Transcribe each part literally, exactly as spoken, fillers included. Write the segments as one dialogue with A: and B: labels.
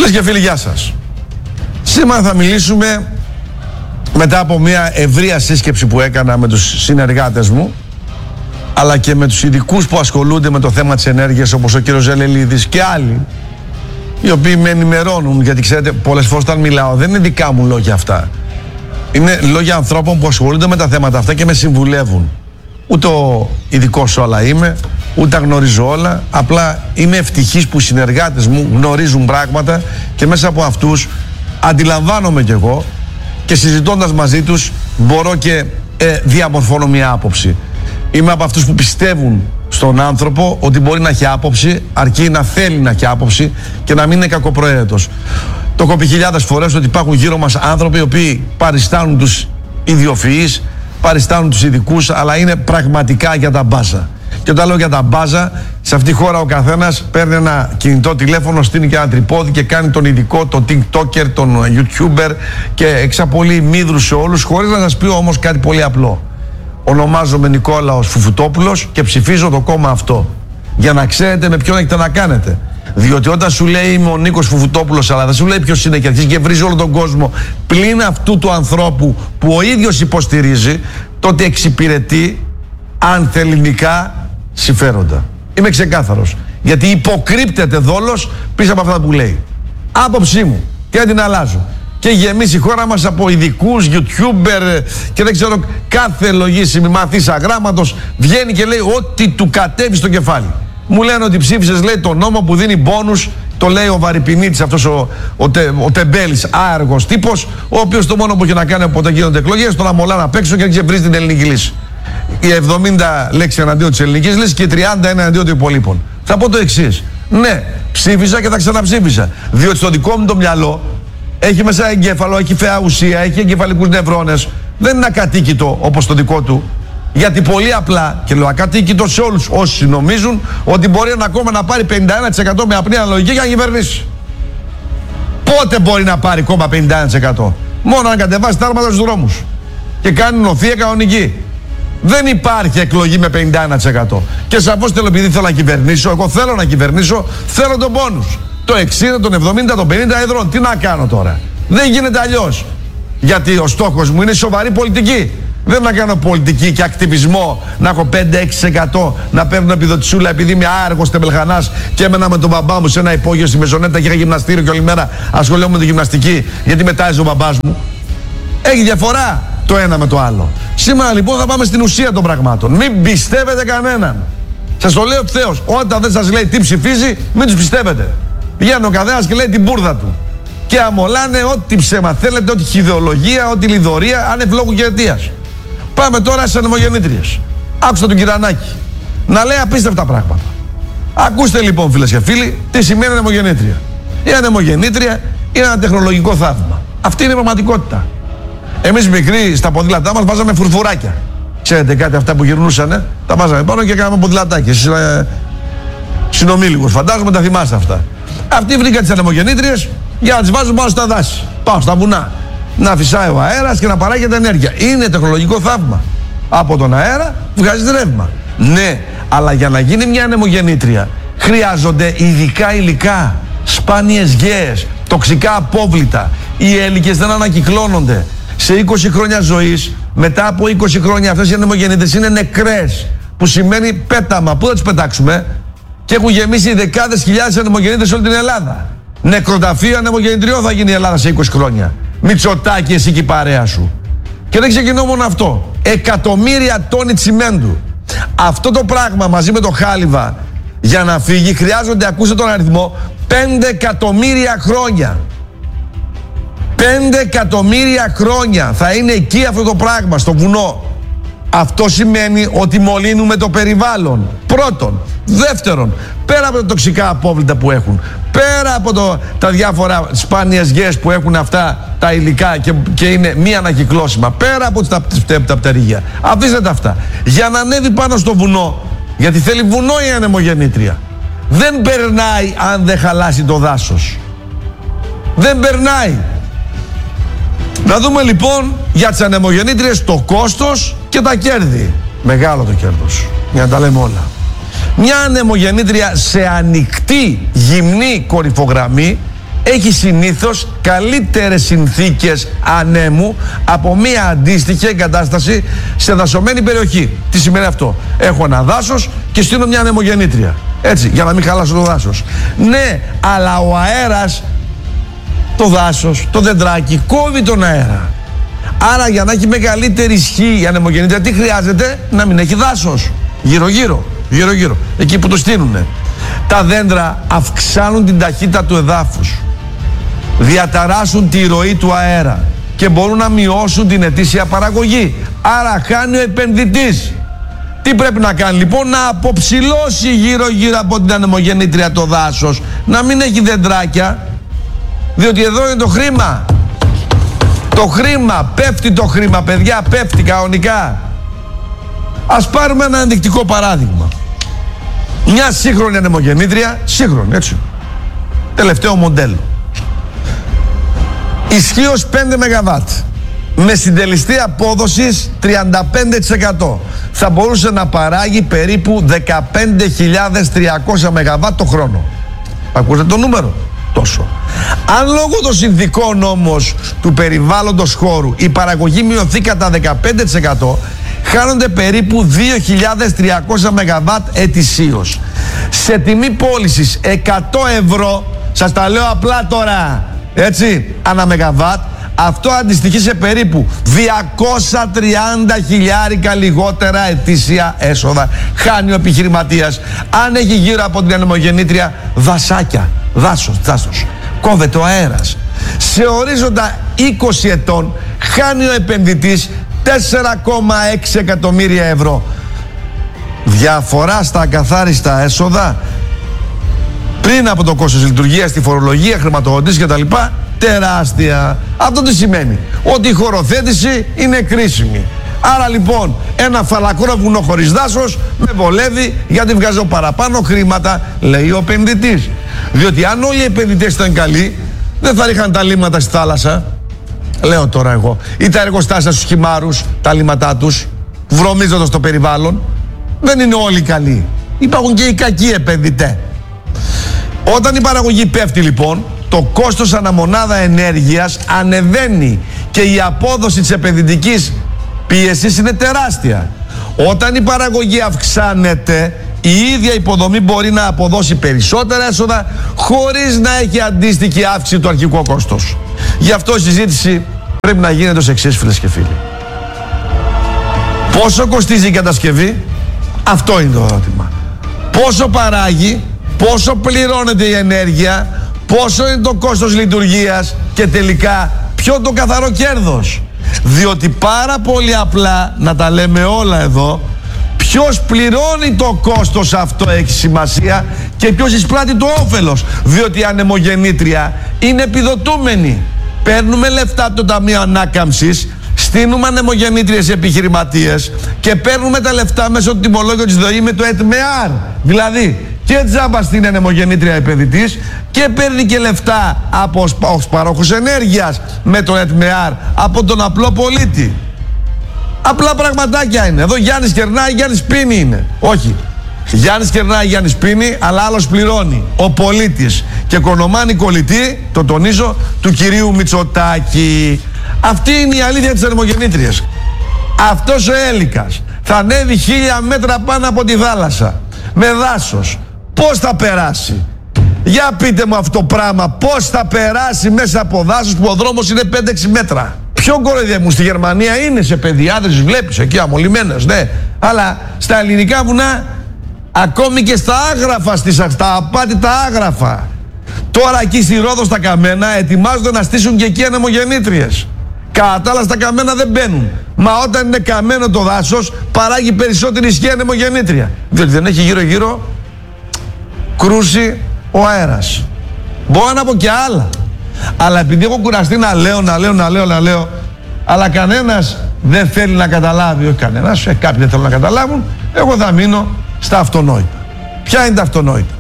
A: Φίλες και φίλοι, γεια σας. Σήμερα θα μιλήσουμε μετά από μια ευρεία σύσκεψη που έκανα με τους συνεργάτες μου, αλλά και με τους ειδικούς που ασχολούνται με το θέμα της ενέργειας, όπως ο κύριος Ζελελίδης και άλλοι, οι οποίοι με ενημερώνουν, γιατί ξέρετε, πολλές φορές όταν μιλάω δεν είναι δικά μου λόγια αυτά. Είναι λόγια ανθρώπων που ασχολούνται με τα θέματα αυτά και με συμβουλεύουν. Ούτε ο ειδικός όλα είμαι, ούτε τα γνωρίζω όλα. Απλά είμαι ευτυχής που οι συνεργάτες μου γνωρίζουν πράγματα και μέσα από αυτούς αντιλαμβάνομαι κι εγώ και συζητώντας μαζί τους μπορώ και ε, διαμορφώνω μια άποψη. Είμαι από αυτούς που πιστεύουν στον άνθρωπο ότι μπορεί να έχει άποψη, αρκεί να θέλει να έχει άποψη και να μην είναι κακοπροαίρετος. Το έχω πει χιλιάδες φορές ότι υπάρχουν γύρω μας άνθρωποι οι οποίοι παριστάνουν τους ιδιοφυείς, παριστάνουν τους ειδικούς, αλλά είναι πραγματικά για τα μπάζα. Και όταν λέω για τα μπάζα, σε αυτή τη χώρα ο καθένας παίρνει ένα κινητό τηλέφωνο, στείνει και ένα τρυπόδι και κάνει τον ειδικό, τον TikToker, τον YouTuber και εξαπολύει μύδρους σε όλους, χωρίς να σας πει όμως κάτι πολύ απλό. Ονομάζομαι Νικόλαος Φουφουτόπουλος και ψηφίζω το κόμμα αυτό. Για να ξέρετε με ποιον έχετε να κάνετε. Διότι όταν σου λέει είμαι ο Νίκος Φουφουτόπουλος, αλλά δεν σου λέει ποιος είναι και αρχίζει και βρίζει όλο τον κόσμο πλην αυτού του ανθρώπου που ο ίδιος υποστηρίζει, τότε εξυπηρετεί ανθελληνικά συμφέροντα. Είμαι ξεκάθαρος. Γιατί υποκρύπτεται δόλος πίσω από αυτά που λέει. Άποψή μου και δεν την αλλάζω. Και γεμίσει η χώρα μας από ειδικούς, YouTuber και δεν ξέρω, κάθε λογίσιμη μαθήσα γράμματος βγαίνει και λέει ό,τι του κατέβει στο κεφάλι. Μου λένε ότι ψήφισες, λέει, το νόμο που δίνει μπόνους, το λέει ο Βαρυπινίτης, αυτός ο, ο, τε, ο τεμπέλης, άεργος τύπος, ο οποίος το μόνο που έχει να κάνει από όταν γίνονται εκλογές, τον αμολά να παίξουν και να βρει την ελληνική λύση. Οι εβδομήντα λέξεις εναντίον της ελληνικής λύσης και οι τριάντα είναι εναντίον των υπολείπων. Θα πω το εξής. Ναι, ψήφισα και θα ξαναψήφισα. Διότι στο δικό μου το μυαλό έχει μέσα εγκέφαλο, έχει φαιά ουσία, έχει εγκεφαλικούς νευρώνες. Δεν είναι ακατοίκητο όπως το δικό του. Γιατί πολύ απλά, και λέω ακατοίκητο σε όλους όσοι νομίζουν ότι μπορεί ένα κόμμα να πάρει πενήντα ένα τοις εκατό με απλή αναλογική για να κυβερνήσει. Πότε μπορεί να πάρει κόμμα πενήντα ένα τοις εκατό? Μόνο αν κατεβάσει τα άρματα στους δρόμους και κάνει νοθεία κανονική. Δεν υπάρχει εκλογή με πενήντα ένα τοις εκατό. Και σαφώς θέλω, επειδή θέλω να κυβερνήσω, εγώ θέλω να κυβερνήσω, θέλω τον πόνους. Το εξήντα, τον εβδομήντα, τον πενήντα εδρών. Τι να κάνω τώρα? Δεν γίνεται αλλιώς. Γιατί ο στόχος μου είναι σοβαρή πολιτική. Δεν να κάνω πολιτική και ακτιβισμό, να έχω πέντε έξι τοις εκατό να παίρνω επιδοτησούλα επειδή είμαι άργος τεμπελχανάς και έμενα με τον μπαμπά μου σε ένα υπόγειο στη Μεζονέτα και είχα γυμναστήριο και όλη μέρα ασχολιόμαι με τη γυμναστική γιατί μετάιζε ο μπαμπάς μου. Έχει διαφορά το ένα με το άλλο. Σήμερα λοιπόν θα πάμε στην ουσία των πραγμάτων. Μην πιστεύετε κανέναν. Σας το λέω ευθέως. Όταν δεν σας λέει τι ψηφίζει, μην τους πιστεύετε. Πηγαίνει ο καθένας και λέει την μπουρδα του. Και αμολάνε ό,τι ψέμα θέλετε, ό,τι ιδεολογία, ό,τι λιδωρία, άνευ λόγου και αιτίας. Πάμε τώρα στις ανεμογεννήτριες. Άκουσα τον Κυρανάκη να λέει απίστευτα πράγματα. Ακούστε λοιπόν, φίλες και φίλοι, τι σημαίνει ανεμογεννήτρια. Η ανεμογεννήτρια είναι ένα τεχνολογικό θαύμα. Αυτή είναι η πραγματικότητα. Εμείς μικροί στα ποδήλατά μας βάζαμε φουρφουράκια. Ξέρετε κάτι, αυτά που γυρνούσανε, τα βάζαμε πάνω και κάναμε ποδηλατάκια. Εσείς ε, συνομήλικους, φαντάζομαι τα θυμάστε αυτά. Αυτοί βρήκαν τις ανεμογεννήτριες για να τις βάζουν πάνω στα δάση, πάνω στα βουνά. Να φυσάει ο αέρας και να παράγεται ενέργεια. Είναι τεχνολογικό θαύμα. Από τον αέρα βγάζει ρεύμα. Ναι, αλλά για να γίνει μια ανεμογεννήτρια χρειάζονται ειδικά υλικά, σπάνιες γέες, τοξικά απόβλητα. Οι έλικες δεν ανακυκλώνονται. Σε είκοσι χρόνια ζωής, μετά από είκοσι χρόνια αυτές οι ανεμογεννήτριες είναι νεκρές. Που σημαίνει πέταμα. Πού θα τις πετάξουμε? Και έχουν γεμίσει δεκάδες χιλιάδες ανεμογεννήτριες σε όλη την Ελλάδα. Νεκροταφείο ανεμογεννητριών θα γίνει η Ελλάδα σε είκοσι χρόνια. Μητσοτάκη, εσύ και η παρέα σου. Και δεν ξεκινώ μόνο αυτό. Εκατομμύρια τόνοι τσιμέντου. Αυτό το πράγμα μαζί με το χάλιβα για να φύγει χρειάζονται, ακούστε τον αριθμό, πέντε εκατομμύρια χρόνια. πέντε εκατομμύρια χρόνια θα είναι εκεί αυτό το πράγμα, στο βουνό. Αυτό σημαίνει ότι μολύνουμε το περιβάλλον. Πρώτον. Δεύτερον, πέρα από τα τοξικά απόβλητα που έχουν, πέρα από το, τα διάφορα σπάνιες γέες που έχουν αυτά τα υλικά και, και είναι μη ανακυκλώσιμα, πέρα από τα, τα, τα πτερίγια, αφήστε τα αυτά. Για να ανέβει πάνω στο βουνό, γιατί θέλει βουνό η ανεμογεννήτρια, δεν περνάει αν δεν χαλάσει το δάσος. Δεν περνάει. Να δούμε λοιπόν για τις ανεμογεννήτριες το κόστος και τα κέρδη. Μεγάλο το κέρδος, για να τα λέμε όλα. Μια ανεμογεννήτρια σε ανοιχτή γυμνή κορυφογραμμή έχει συνήθως καλύτερες συνθήκες ανέμου από μια αντίστοιχη εγκατάσταση σε δασωμένη περιοχή. Τι σημαίνει αυτό? Έχω ένα δάσος και στείλω μια ανεμογεννήτρια. Έτσι, για να μην χαλάσω το δάσος. Ναι, αλλά ο αέρας, το δάσος, το δεντράκι κόβει τον αέρα. Άρα για να έχει μεγαλύτερη ισχύ η ανεμογεννήτρια, τι χρειάζεται? Να μην έχει δάσος. Γύρω-γύρω, γύρω-γύρω, εκεί που το στείνουνε. Τα δέντρα αυξάνουν την ταχύτητα του εδάφους, διαταράσσουν τη ροή του αέρα και μπορούν να μειώσουν την ετήσια παραγωγή. Άρα χάνει ο επενδυτής. Τι πρέπει να κάνει λοιπόν? Να αποψηλώσει γύρω-γύρω από την ανεμογεννήτρια το δάσος, να μην έχει δεντράκια, διότι εδώ είναι το χρήμα. Το χρήμα, πέφτει το χρήμα, παιδιά, πέφτει κανονικά. Ας πάρουμε ένα ενδεικτικό παράδειγμα. Μια σύγχρονη ανεμογεννήτρια, σύγχρονη, έτσι, τελευταίο μοντέλο, ισχύως πέντε μεγαβάτ, με συντελεστή απόδοσης τριάντα πέντε τοις εκατό, θα μπορούσε να παράγει περίπου δεκαπέντε χιλιάδες τριακόσια μεγαβάτ το χρόνο. Ακούτε το νούμερο? Τόσο. Αν λόγω των συνθηκών όμως του περιβάλλοντος χώρου η παραγωγή μειωθεί κατά δεκαπέντε τοις εκατό, χάνονται περίπου δύο χιλιάδες τριακόσια μεγαβάτ ετησίως. Σε τιμή πώλησης εκατό ευρώ, σας τα λέω απλά τώρα, έτσι, ανά μεγαβάτ, αυτό αντιστοιχεί σε περίπου διακόσια τριάντα χιλιάρικα λιγότερα ετήσια έσοδα. Χάνει ο επιχειρηματίας αν έχει γύρω από την ανεμογεννήτρια δασάκια, δάσος, δάσος. Κόβεται ο αέρας. Σε ορίζοντα είκοσι ετών χάνει ο επενδυτής τέσσερα κόμμα έξι εκατομμύρια ευρώ. Διαφορά στα ακαθάριστα έσοδα πριν από το κόστος λειτουργίας, τη φορολογία, χρηματοδοτήσεις κτλ. Τεράστια. Αυτό τι σημαίνει? Ότι η χωροθέτηση είναι κρίσιμη. Άρα λοιπόν ένα φαλακρό βουνό χωρίς δάσος με βολεύει, γιατί βγάζω παραπάνω χρήματα, λέει ο επενδυτής. Διότι αν όλοι οι επενδυτές ήταν καλοί, δεν θα ρίχναν τα λίμματα στη θάλασσα, λέω τώρα εγώ, ή τα εργοστάσια στους χυμάρους, τα λίματά τους, βρωμίζοντας το περιβάλλον. Δεν είναι όλοι καλοί. Υπάρχουν και οι κακοί επενδυτές. Όταν η παραγωγή πέφτει λοιπόν, το κόστος αναμονάδα ενέργειας ανεβαίνει και η απόδοση της επενδυτικής πίεσης είναι τεράστια. Όταν η παραγωγή αυξάνεται, η ίδια υποδομή μπορεί να αποδώσει περισσότερα έσοδα χωρίς να έχει αντίστοιχη αύξηση του αρχικού κόστος. Γι' αυτό η συζήτηση πρέπει να γίνεται ως εξής, φίλες και φίλοι. Πόσο κοστίζει η κατασκευή? Αυτό είναι το ερώτημα. Πόσο παράγει, πόσο πληρώνεται η ενέργεια, πόσο είναι το κόστος λειτουργίας και τελικά ποιο το καθαρό κέρδος? Διότι πάρα πολύ απλά, να τα λέμε όλα εδώ, ποιος πληρώνει το κόστος αυτό έχει σημασία και ποιος εισπράττει το όφελος. Διότι η ανεμογεννήτρια είναι επιδοτούμενη. Παίρνουμε λεφτά από το Ταμείο Ανάκαμψης, στείλουμε ανεμογεννήτριες επιχειρηματίες και παίρνουμε τα λεφτά μέσω του τιμολόγιο της ΔΟΗ με το ΕΤΜΕΑΡ. Δηλαδή και τζάμπα στην ανεμογεννήτρια επενδυτής και παίρνει και λεφτά από ως παρόχος ενέργειας με το ΕΤΜΕΑΡ από τον απλό πολίτη. Απλά πραγματάκια είναι. Εδώ Γιάννης κερνάει, Γιάννης πίνει είναι. Όχι. Γιάννης κερνάει, Γιάννης πίνει, αλλά άλλος πληρώνει. Ο πολίτης. Και κονομάνει κολλητή, το τονίζω, του κυρίου Μητσοτάκη. Αυτή είναι η αλήθεια της ανεμογεννήτριας. Αυτός ο έλικας θα ανέβει χίλια μέτρα πάνω από τη θάλασσα με δάσος. Πώς θα περάσει? Για πείτε μου αυτό το πράγμα. Πώς θα περάσει μέσα από δάσος που ο δρόμος είναι πέντε έξι μέτρα? Ποιο κοροϊδεύουν? Στη Γερμανία είναι σε παιδιάδες, βλέπεις εκεί αμολυμένες, ναι. Αλλά στα ελληνικά βουνά, ακόμη και στα άγραφα, στις, στα απάτητα άγραφα. Τώρα εκεί στη Ρόδο στα καμένα ετοιμάζονται να στήσουν και εκεί ανεμογεννήτριες. Κατά τα άλλα στα καμένα δεν μπαίνουν. Μα όταν είναι καμένο το δάσος, παράγει περισσότερη ισχύ ανεμογεννήτρια. Διότι δεν έχει γύρω-γύρω κρούσει ο αέρας. Μπορώ να πω και άλλα. Αλλά επειδή έχω κουραστεί να λέω, να λέω, να λέω, να λέω, αλλά κανένας δεν θέλει να καταλάβει, όχι κανένας, ε, κάποιοι δεν θέλουν να καταλάβουν, εγώ θα μείνω στα αυτονόητα. Ποια είναι τα αυτονόητα?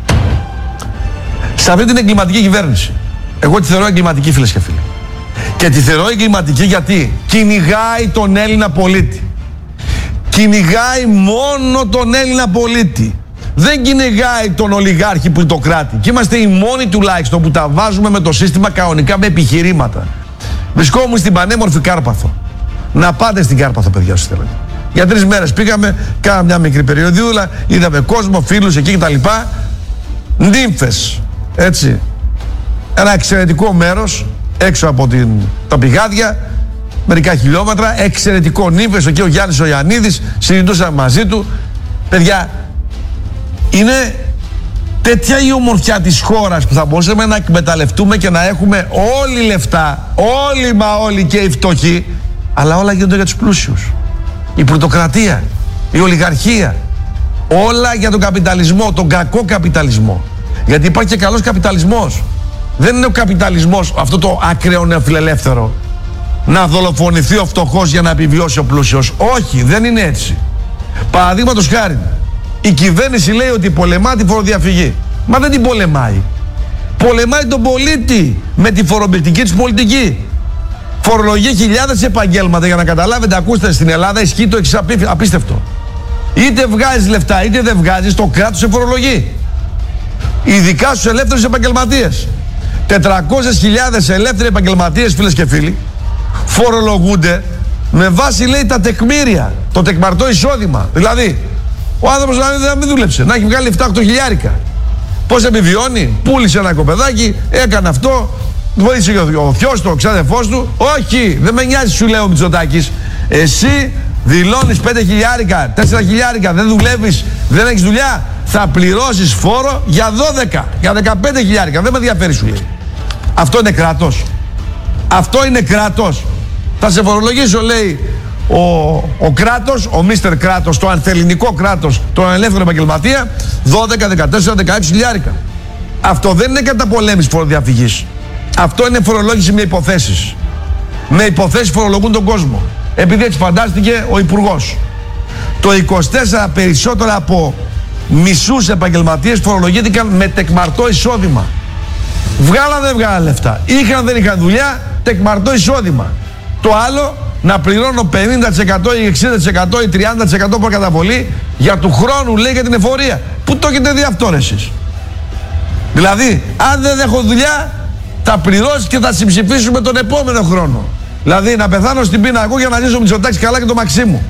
A: Σε αυτή την εγκληματική κυβέρνηση, εγώ τη θεωρώ εγκληματική, φίλες και φίλοι. Και τη θεωρώ εγκληματική γιατί κυνηγάει τον Έλληνα πολίτη. Κυνηγάει μόνο τον Έλληνα πολίτη. δεν κυνηγάει τον ολιγάρχη πλουτοκράτη. Και είμαστε οι μόνοι τουλάχιστον που τα βάζουμε με το σύστημα κανονικά, με επιχειρήματα. Βρισκόμουν στην πανέμορφη Κάρπαθο. Να πάτε στην Κάρπαθο, παιδιά, όσοι θέλετε. Για τρεις μέρες πήγαμε, κάναμε μια μικρή περιοδίουλα, είδαμε κόσμο, φίλους εκεί κτλ. Νύμφες, έτσι. Ένα εξαιρετικό μέρος έξω από την, τα πηγάδια, μερικά χιλιόμετρα. Εξαιρετικό νύμφες, εκεί ο Γιάννης ο Ιαννίδης, συζητούσαμε μαζί του. Παιδιά, είναι τέτοια η ομορφιά της χώρας που θα μπορούσαμε να εκμεταλλευτούμε και να έχουμε όλοι λεφτά, όλοι μα όλοι και οι φτωχοί, αλλά όλα γίνονται για τους πλούσιους. Η πλουτοκρατία, η ολιγαρχία, όλα για τον καπιταλισμό, τον κακό καπιταλισμό. Γιατί υπάρχει και καλός καπιταλισμός. Δεν είναι ο καπιταλισμός αυτό το ακραίο νεοφιλελεύθερο, να δολοφονηθεί ο φτωχός για να επιβιώσει ο πλούσιος. Όχι, δεν είναι έτσι. Παραδείγματος χάρη, η κυβέρνηση λέει ότι πολεμά τη φοροδιαφυγή. Μα δεν την πολεμάει. Πολεμάει τον πολίτη με τη φορομπηκτική της πολιτική. Φορολογεί χιλιάδες επαγγέλματα, για να καταλάβετε, ακούστε, στην Ελλάδα ισχύει το εξής απίστευτο. Είτε βγάζεις λεφτά είτε δεν βγάζεις, το κράτος σε φορολογεί. Ειδικά στους ελεύθερους επαγγελματίες. τετρακόσιες χιλιάδες ελεύθεροι επαγγελματίες, φίλες και φίλοι, φορολογούνται με βάση, λέει, τα τεκμήρια, το τεκμαρτό εισόδημα. Δηλαδή, ο άνθρωπος να μην δούλεψε, να έχει βγάλει επτά οκτώ χιλιάρικα. Πώς επιβιώνει? Πούλησε ένα κοπεδάκι, έκανε αυτό, βοήθησε ο θειός του, ο ξάδερφός του. Όχι, δεν με νοιάζει, σου λέει ο Μητσοτάκης. Εσύ δηλώνεις πέντε χιλιάρικα, τέσσερα χιλιάρικα, δεν δουλεύεις, δεν έχεις δουλειά, θα πληρώσεις φόρο για δώδεκα, για δεκαπέντε χιλιάρικα. Δεν με ενδιαφέρει, σου λέει. Αυτό είναι κράτος. Αυτό είναι κράτος. Θα σε φορολογήσω, λέει, ο, ο κράτος, ο μίστερ κράτος, το ανθελληνικό κράτος, τον ελεύθερο επαγγελματία, δώδεκα, δεκατέσσερα, δεκαέξι χιλιάρικα. Αυτό δεν είναι καταπολέμηση φοροδιαφυγής. Αυτό είναι φορολόγηση με υποθέσεις. Με υποθέσεις φορολογούν τον κόσμο. Επειδή έτσι φαντάστηκε ο Υπουργός. Το είκοσι τέσσερα περισσότερα από μισούς επαγγελματίες φορολογήθηκαν με τεκμαρτό εισόδημα. Βγάλαν δεν βγάλαν λεφτά. Είχαν δεν είχαν δουλειά, τεκμαρτό εισόδημα. Το άλλο, να πληρώνω πενήντα τοις εκατό ή εξήντα τοις εκατό ή τριάντα τοις εκατό προκαταβολή για του χρόνου, λέει, για την εφορία. Πού το έχετε δει αυτό, εσείς? Δηλαδή, αν δεν έχω δουλειά, θα πληρώσει και θα συμψηφίσουμε τον επόμενο χρόνο. Δηλαδή, να πεθάνω στην πείνα εγώ για να ζήσω Μητσοτάκης καλά και το μαξί μου.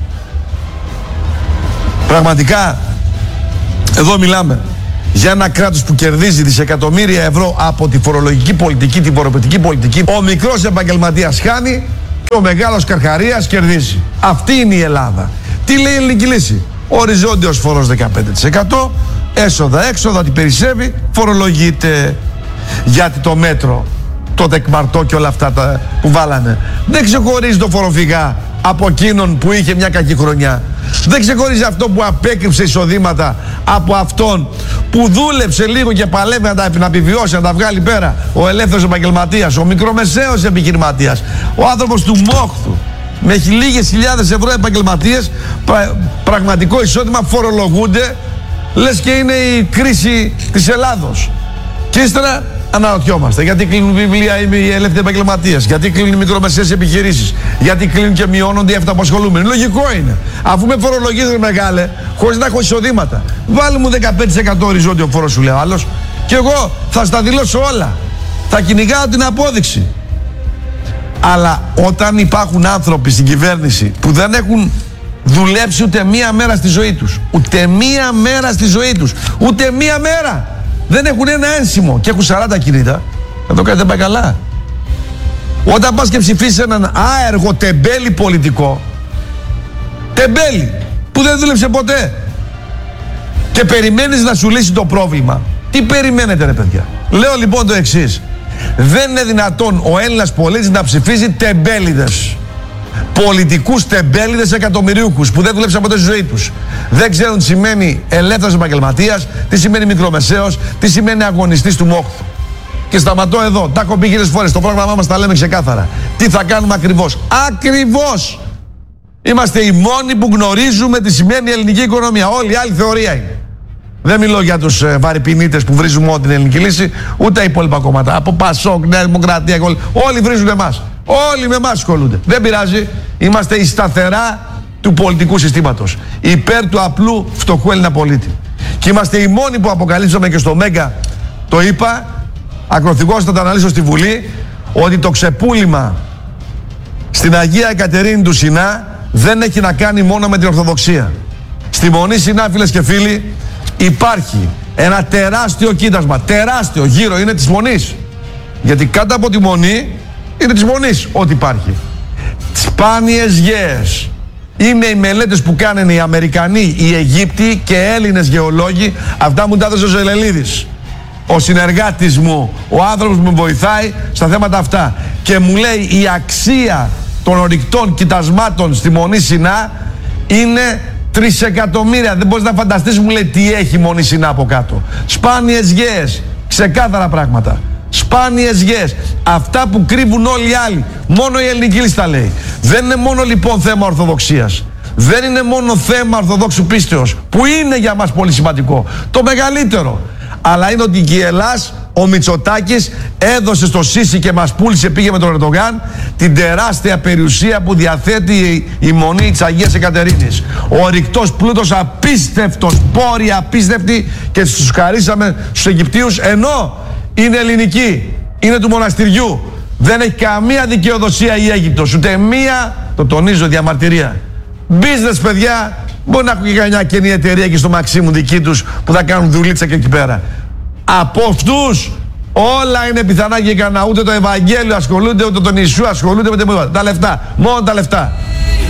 A: Πραγματικά, εδώ μιλάμε για ένα κράτος που κερδίζει δισεκατομμύρια ευρώ από τη φορολογική πολιτική, την φοροπετική πολιτική. Ο μικρός επαγγελματίας χάνει και ο μεγάλος καρχαρίας κερδίζει. Αυτή είναι η Ελλάδα. Τι λέει η ελληνική λύση? Οριζόντιος φόρος δεκαπέντε τοις εκατό, έσοδα, έξοδα, ότι περισσεύει, φορολογείται. Γιατί το μέτρο, το τεκμαρτό και όλα αυτά τα που βάλανε, δεν ξεχωρίζει το φοροφυγά από εκείνον που είχε μια κακή χρονιά. Δεν ξεχωρίζει αυτό που απέκρυψε εισοδήματα από αυτόν που δούλεψε λίγο και παλεύει να τα να επιβιώσει, να τα βγάλει πέρα. Ο ελεύθερος επαγγελματίας, ο μικρομεσαίος επιχειρηματίας, ο άνθρωπος του μόχθου, με λίγες χιλιάδες ευρώ επαγγελματίες, πρα, πραγματικό εισόδημα, φορολογούνται, λες και είναι η κρίση της Ελλάδος. Και ύστερα αναρωτιόμαστε γιατί κλείνουν βιβλία οι ελεύθεροι επαγγελματίες, γιατί κλείνουν οι μικρομεσαίες επιχειρήσεις, γιατί κλείνουν και μειώνονται οι αυτοαπασχολούμενοι. Λογικό είναι. Αφού με φορολογίζουν μεγάλε, χωρίς να έχω εισοδήματα, βάλει μου δεκαπέντε τοις εκατό οριζόντιο φόρο, σου λέει ο άλλος, και εγώ θα στα δηλώσω όλα. Θα κυνηγάω την απόδειξη. Αλλά όταν υπάρχουν άνθρωποι στην κυβέρνηση που δεν έχουν δουλέψει ούτε μία μέρα στη ζωή τους, ούτε μία μέρα στη ζωή τους, ούτε μία μέρα, δεν έχουν ένα ένσημο και έχουν σαράντα κινήτα, εδώ κάτι δεν πάει καλά. Όταν πας και ψηφίσεις έναν άεργο τεμπέλη πολιτικό, τεμπέλη που δεν δούλεψε ποτέ, και περιμένεις να σου λύσει το πρόβλημα, τι περιμένετε, ρε παιδιά? Λέω λοιπόν το εξής: δεν είναι δυνατόν ο Έλληνας πολίτης να ψηφίζει τεμπέλιδες, πολιτικούς τεμπέλιδες εκατομμυρίουχους που δεν δούλεψαν ποτέ στη ζωή τους. Δεν ξέρουν τι σημαίνει ελεύθερος επαγγελματίας, τι σημαίνει μικρομεσαίος, τι σημαίνει αγωνιστής του μόχθου. Και σταματώ εδώ. Τα έχω πει χίλιες φορές. Το πρόγραμμά μας τα λέμε ξεκάθαρα. Τι θα κάνουμε ακριβώς? Ακριβώς! Είμαστε οι μόνοι που γνωρίζουμε τι σημαίνει η ελληνική οικονομία. Όλη η άλλη θεωρία είναι. Δεν μιλώ για τους ε, βαρυπινίτες που βρίζουν μόνο την ελληνική λύση, ούτε τα υπόλοιπα κόμματα. Από Πασόκ, Νέα Δημοκρατία, όλοι, όλοι βρίζουν εμάς. Όλοι με εμάς ασχολούνται. Δεν πειράζει. Είμαστε η σταθερά του πολιτικού συστήματος. Υπέρ του απλού φτωχού Έλληνα πολίτη. Και είμαστε οι μόνοι που αποκαλύψαμε και στο Μέγκα, το είπα, ακροθυγώς θα τα αναλύσω στη Βουλή, ότι το ξεπούλημα στην Αγία Εκατερίνη του Σινά δεν έχει να κάνει μόνο με την Ορθοδοξία. Στη Μονή Σινά, φίλες και φίλοι, υπάρχει ένα τεράστιο κοίτασμα, τεράστιο, γύρω είναι της Μονής. Γιατί κάτω από τη Μονή είναι της Μονής ό,τι υπάρχει. Σπάνιες γέες. Είναι οι μελέτες που κάνουν οι Αμερικανοί, οι Αιγύπτιοι και Έλληνες γεωλόγοι. Αυτά μου τα έδωσε ο Ζελελίδης, ο συνεργάτης μου, ο άνθρωπος που με βοηθάει στα θέματα αυτά. Και μου λέει η αξία των ορυκτών κοιτασμάτων στη Μονή Σινά είναι τρισεκατομμύρια. Δεν μπορείς να φανταστείς, μου λέει, τι έχει η Μονή Σινά από κάτω. Σπάνιες γέες, ξεκάθαρα πράγματα. Σπάνιες γέες. Αυτά που κρύβουν όλοι οι άλλοι. Μόνο η ελληνική λίστα λέει. Δεν είναι μόνο λοιπόν θέμα Ορθοδοξίας. Δεν είναι μόνο θέμα Ορθοδόξου πίστεως, που είναι για μας πολύ σημαντικό. Το μεγαλύτερο. Αλλά είναι ότι και η Ελλάς, ο Μητσοτάκης έδωσε στο Σίσι και μας πούλησε, πήγε με τον Ερντογάν, την τεράστια περιουσία που διαθέτει η Μονή της Αγίας Εκατερίνης. Ο ορυκτός πλούτος απίστευτος, πόροι απίστευτοι, και τους χαρίσαμε στους Αιγυπτίους, ενώ είναι ελληνική, είναι του μοναστηριού. Δεν έχει καμία δικαιοδοσία η Αίγυπτος, ούτε μία, το τονίζω, διαμαρτυρία. Business, παιδιά, μπορεί να έχουν και καμιά καινή εταιρεία και στο Μαξίμου δική τους που θα κάνουν δουλίτσα και εκεί πέρα. Από αυτούς όλα είναι πιθανά και ικανά. Ούτε το Ευαγγέλιο ασχολούνται, ούτε τον Ιησού ασχολούνται, ούτε τίποτα. Τα λεφτά, μόνο τα λεφτά.